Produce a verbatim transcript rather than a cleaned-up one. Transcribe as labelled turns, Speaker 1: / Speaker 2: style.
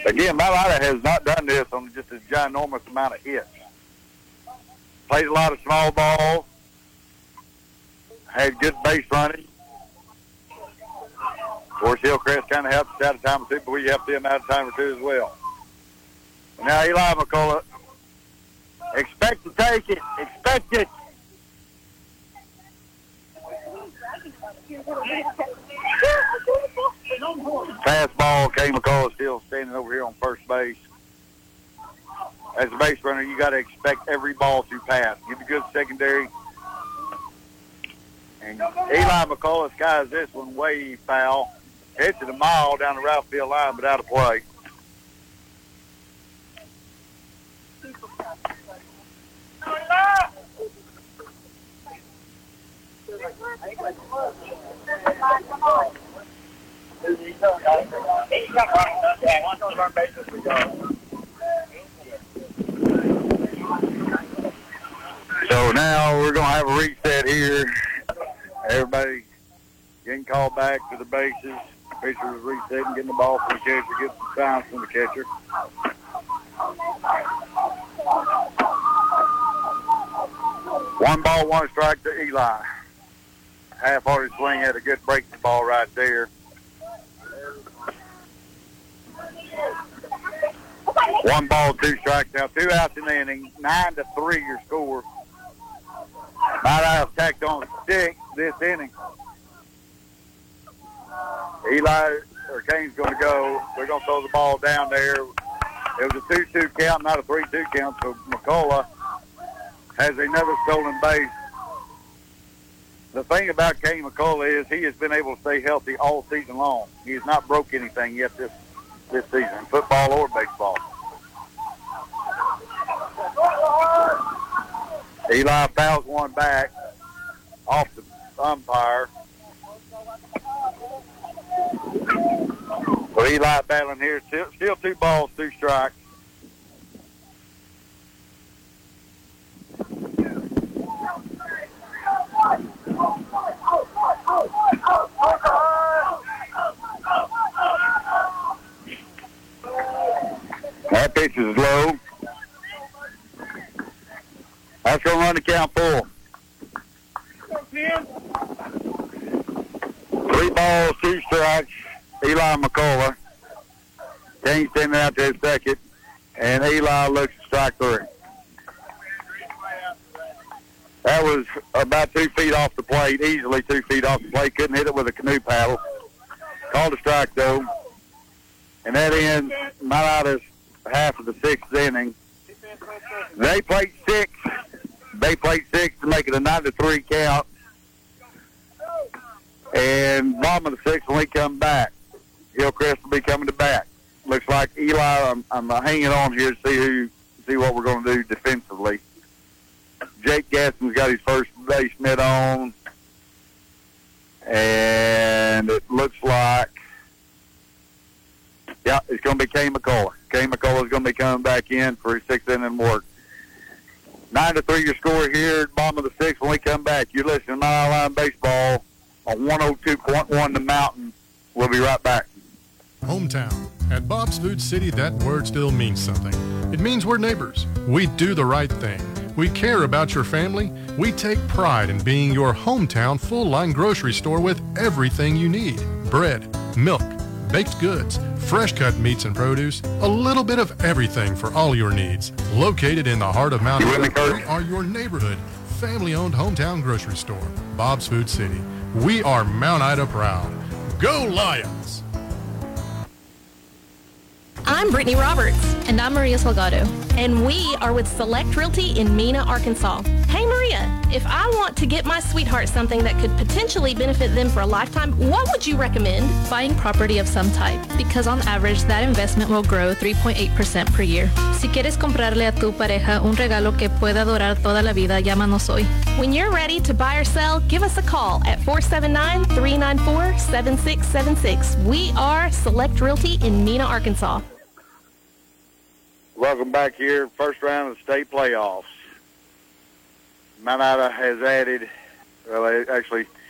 Speaker 1: Again, Mount Ida has not done this on just a ginormous amount of hits. Played a lot of small ball. Had good base running. Of course, Hillcrest kind of helped us out a time or two, but we helped them out a time or two as well. Now Eli McCullough, expect to take it. Expect it. Pass ball, Kay McCullough still standing over here on first base. As a base runner, you got to expect every ball to pass. Give a good secondary. And Eli McCullough skies this one way foul. Hits it a mile down the right field line, but out of play. So now we're going to have a reset here. Everybody getting called back to the bases. Pitcher is resetting, getting the ball from the catcher, gets the signs from the catcher. One ball, one strike to Eli. Half-hearted swing, had a good break the ball right there. One ball, two strikes. Now two outs in the inning, nine to three your score. Might have tacked on six this inning. Eli or Kane's going to go. They're going to throw the ball down there. It was a two two count, not a three two count. So McCullough has another stolen base. The thing about Kane McCullough is he has been able to stay healthy all season long. He has not broke anything yet this this season, football or baseball. Eli fouls one back off the umpire. So Eli battling here. Still, still two balls, two strikes. That pitch is low. That's going to run the count full. Three balls, two strikes. Eli McCullough. Kane standing out to his second. And Eli looks to strike three. That was about two feet off the plate, easily two feet off the plate. Couldn't hit it with a canoe paddle. Called a strike, though. And that ends Mount Ida's half of the sixth inning. They played six. They played six to make it a nine to three count. And bottom of the sixth, when we come back, Hillcrest will be coming to bat. Looks like Eli, I'm, I'm hanging on here to see who, see what we're going to do defensively. Jake Gadsden's got his first base mitt on. And it looks like, yeah, it's going to be Kane McCullough. Kane McCullough is going to be coming back in for his sixth inning work. Nine to three your score here at bottom of the sixth. When we come back, you're listening to Mile Line Baseball on one oh two point one The Mountain. We'll be right back.
Speaker 2: Hometown. At Bob's Food City, that word still means something. It means we're neighbors. We do the right thing. We care about your family. We take pride in being your hometown full-line grocery store with everything you need. Bread, milk, baked goods, fresh-cut meats and produce, a little bit of everything for all your needs. Located in the heart of Mount Ida, we are your neighborhood, family-owned hometown grocery store. Bob's Food City. We are Mount Ida proud. Go Lions!
Speaker 3: I'm Brittany Roberts.
Speaker 4: And I'm Maria Salgado.
Speaker 3: And we are with Select Realty in Mena, Arkansas. Hey, Maria, if I want to get my sweetheart something that could potentially benefit them for a lifetime, what would you recommend?
Speaker 4: Buying property of some type, because on average, that investment will grow three point eight percent per year. Si quieres comprarle a tu pareja un regalo que pueda durar toda la vida, llámanos hoy.
Speaker 3: When you're ready to buy or sell, give us a call at four seven nine, three nine four, seven six seven six. We are Select Realty in Mena, Arkansas.
Speaker 1: Welcome back here, first round of the state playoffs. Mount Ida has added, well, actually,